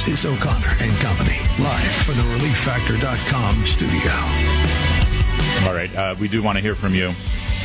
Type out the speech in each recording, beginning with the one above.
This is O'Connor and Company, live from the ReliefFactor.com studio. All right, we do want to hear from you.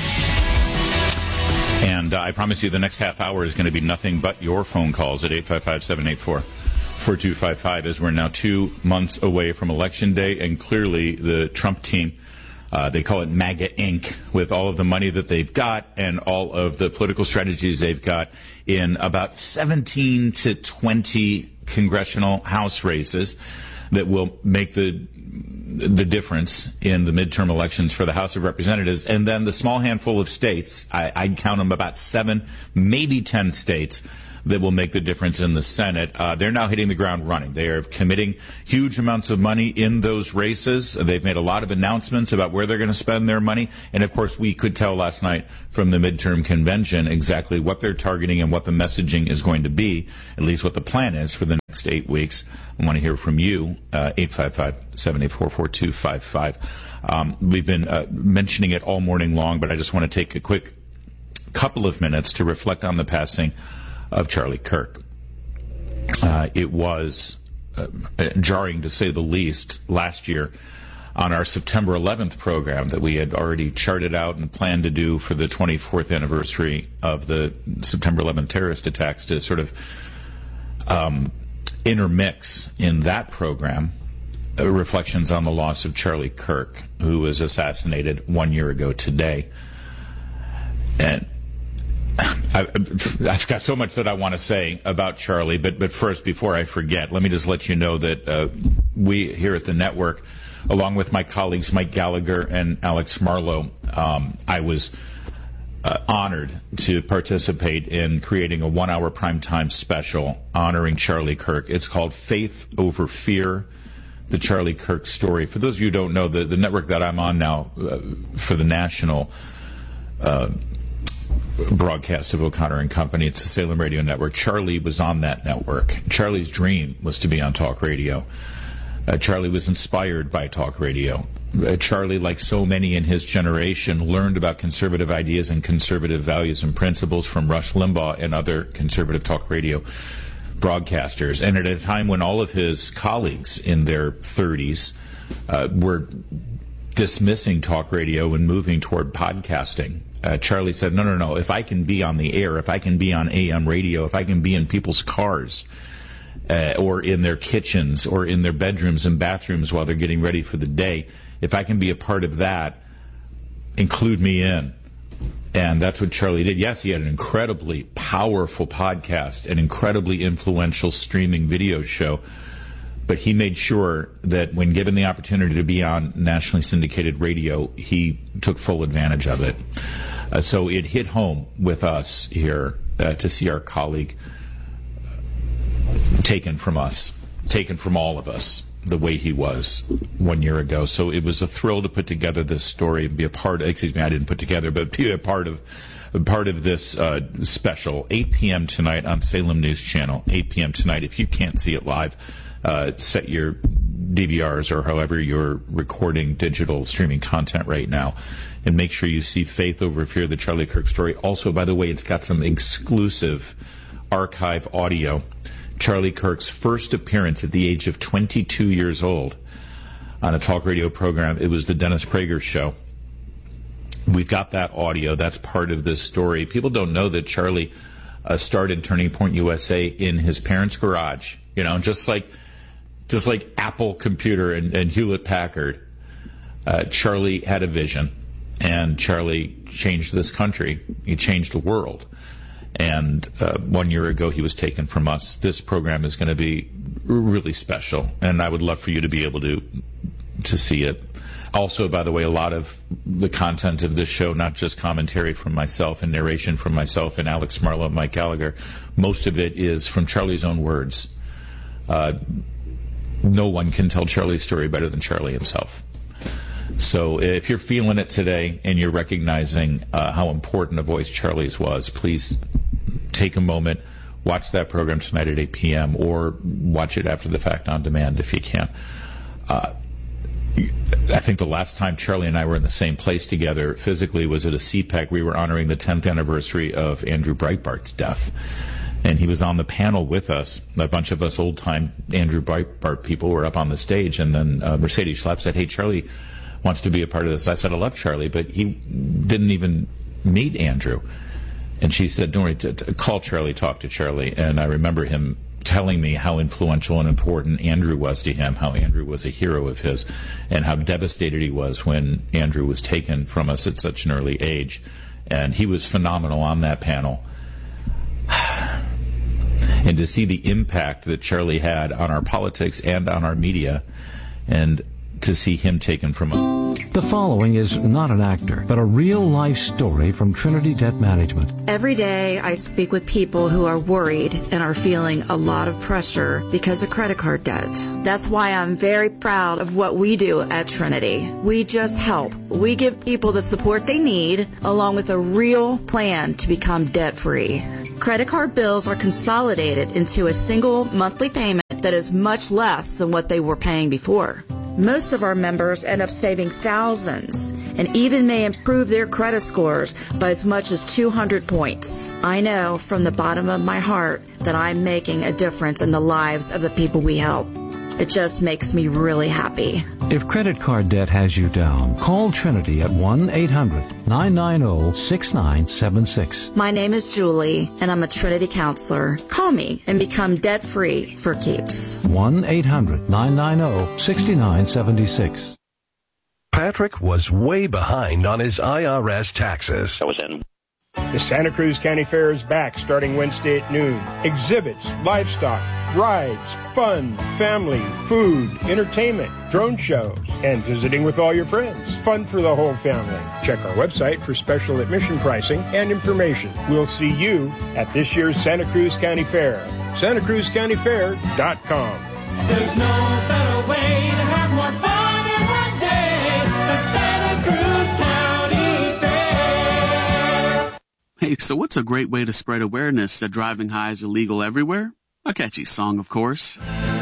And I promise you the next half hour is going to be nothing but your phone calls at 855-784-4255, as we're now 2 months away from Election Day, and clearly the Trump team, they call it MAGA Inc., with all of the money that they've got and all of the political strategies they've got in about 17 to 20 congressional House races that will make the difference in the midterm elections for the House of Representatives. And then the small handful of states, I'd count them about 7, maybe 10 states, that will make the difference in the Senate. They're now hitting the ground running. They are committing huge amounts of money in those races. They've made a lot of announcements about where they're going to spend their money. And, of course, we could tell last night from the midterm convention exactly what they're targeting and what the messaging is going to be, at least what the plan is for the next 8 weeks. I want to hear from you, 855-784-4255. We've been mentioning it all morning long, but I just want to take a quick couple of minutes to reflect on the passing of Charlie Kirk. It was jarring, to say the least, last year on our September 11th program that we had already charted out and planned to do for the 24th anniversary of the September 11th terrorist attacks, to sort of intermix in that program reflections on the loss of Charlie Kirk, who was assassinated 1 year ago today. And I've got so much that I want to say about Charlie, but first, before I forget, let me just let you know that we here at the network, along with my colleagues Mike Gallagher and Alex Marlowe, I was honored to participate in creating a 1-hour primetime special honoring Charlie Kirk. It's called Faith Over Fear, the Charlie Kirk story. For those of you who don't know, the network that I'm on now for the national broadcast of O'Connor and Company, it's the Salem Radio Network. Charlie was on that network. Charlie's dream was to be on talk radio. Charlie was inspired by talk radio. Charlie, like so many in his generation, learned about conservative ideas and conservative values and principles from Rush Limbaugh and other conservative talk radio broadcasters. And at a time when all of his colleagues in their 30s were dismissing talk radio and moving toward podcasting, Charlie said, no, if I can be on the air, if I can be on AM radio, if I can be in people's cars or in their kitchens or in their bedrooms and bathrooms while they're getting ready for the day, if I can be a part of that, include me in. And that's what Charlie did. Yes, he had an incredibly powerful podcast, an incredibly influential streaming video show, but he made sure that when given the opportunity to be on nationally syndicated radio, he took full advantage of it. So it hit home with us here to see our colleague taken from us, taken from all of us, the way he was 1 year ago. So it was a thrill to put together this story and be a part of, I didn't put together, but be a part of this special. 8 p.m. tonight on Salem News Channel. 8 p.m. tonight. If you can't see it live, set your DVRs or however you're recording digital streaming content right now, and make sure you see Faith Over Fear, the Charlie Kirk story. Also, by the way, it's got some exclusive archive audio. Charlie Kirk's first appearance at the age of 22 years old on a talk radio program. It was the Dennis Prager Show. We've got that audio. That's part of this story. People don't know that Charlie started Turning Point USA in his parents' garage. You know, just like Apple Computer and Hewlett Packard. Charlie had a vision, and Charlie changed this country. He changed the world. And 1 year ago, he was taken from us. This program is going to be really special, and I would love for you to be able to see it. Also, by the way, a lot of the content of this show, not just commentary from myself and narration from myself and Alex Marlowe and Mike Gallagher, most of it is from Charlie's own words. No one can tell Charlie's story better than Charlie himself. So if you're feeling it today and you're recognizing how important a voice Charlie's was, please take a moment, watch that program tonight at 8 p.m. or watch it after the fact on demand if you can. I think the last time Charlie and I were in the same place together physically was at a CPAC. We were honoring the 10th anniversary of Andrew Breitbart's death. And he was on the panel with us. A bunch of us old-time Andrew Breitbart people were up on the stage, and then Mercedes Schlapp said, hey, Charlie wants to be a part of this. I said, I love Charlie, but he didn't even meet Andrew. And she said, don't worry, call Charlie, talk to Charlie. And I remember him telling me how influential and important Andrew was to him, how Andrew was a hero of his, and how devastated he was when Andrew was taken from us at such an early age. And he was phenomenal on that panel. And to see the impact that Charlie had on our politics and on our media, and to see him taken from us. The following is not an actor, but a real-life story from Trinity Debt Management. Every day I speak with people who are worried and are feeling a lot of pressure because of credit card debt. That's why I'm very proud of what we do at Trinity. We just help. We give people the support they need, along with a real plan to become debt-free. Credit card bills are consolidated into a single monthly payment that is much less than what they were paying before. Most of our members end up saving thousands and even may improve their credit scores by as much as 200 points. I know from the bottom of my heart that I'm making a difference in the lives of the people we help. It just makes me really happy. If credit card debt has you down, call Trinity at 1-800-990-6976. My name is Julie, and I'm a Trinity counselor. Call me and become debt-free for keeps. 1-800-990-6976. Patrick was way behind on his IRS taxes. The Santa Cruz County Fair is back starting Wednesday at noon. Exhibits, livestock, rides, fun, family, food, entertainment, drone shows, and visiting with all your friends. Fun for the whole family. Check our website for special admission pricing and information. We'll see you at this year's Santa Cruz County Fair. SantaCruzCountyFair.com. There's no better way to have more fun every day than Santa Cruz County Fair. Hey, so what's a great way to spread awareness that driving high is illegal everywhere? A catchy song, of course.